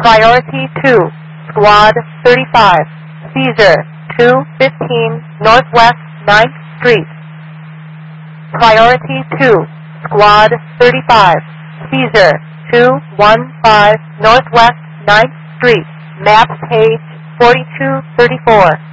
Priority 2, Squad 35, Caesar 215 Northwest 9th Street. Priority 2, Squad 35, Caesar 215 Northwest 9th Street, map page 4234.